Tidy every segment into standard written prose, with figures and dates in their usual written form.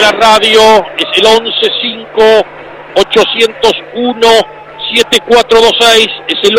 la radio es el 11-5-801-7426, es el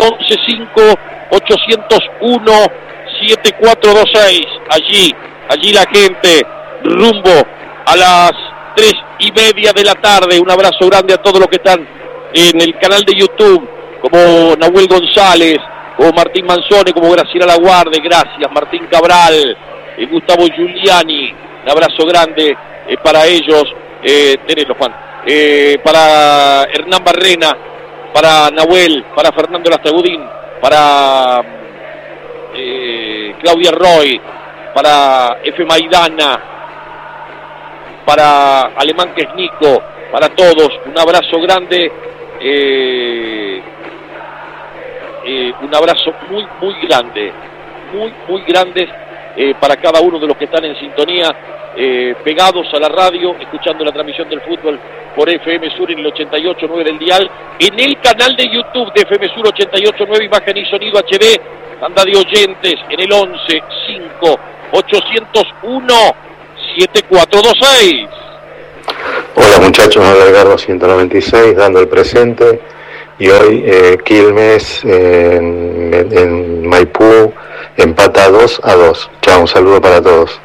11-5-801-7426, allí la gente, rumbo a las 3:30 de la tarde. Un abrazo grande a todos los que están en el canal de YouTube, como Nahuel González, como Martín Manzone, como Graciela Laguarde, gracias, Martín Cabral, Gustavo Giuliani, un abrazo grande para ellos, tenelo Juan, para Hernán Barrena, para Nahuel, para Fernando Lastagudín, para Claudia Roy, para F. Maidana, para Alemán Quesnico, para todos, un abrazo grande, un abrazo muy grande, muy grande para cada uno de los que están en sintonía, pegados a la radio, escuchando la transmisión del fútbol por FM Sur en el 88.9 del dial, en el canal de YouTube de FM Sur 88.9, imagen y sonido HD, banda de oyentes en el 11-5-801-7426. Hola muchachos, habla Edgardo 196, dando el presente, y hoy Quilmes en Maipú empata 2-2. Chao, un saludo para todos.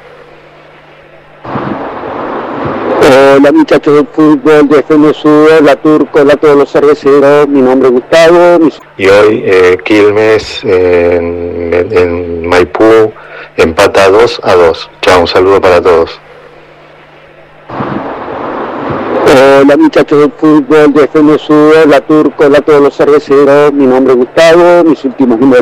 Hola muchachos del fútbol de FM Sur, la Turco, hola a todos los cerveceros, mi nombre es Gustavo. Y hoy Quilmes en Maipú empata 2-2. Chao, un saludo para todos. Hola muchachos del fútbol de FM Sur, la Turco, hola a todos los cerveceros, mi nombre es Gustavo, mis últimos números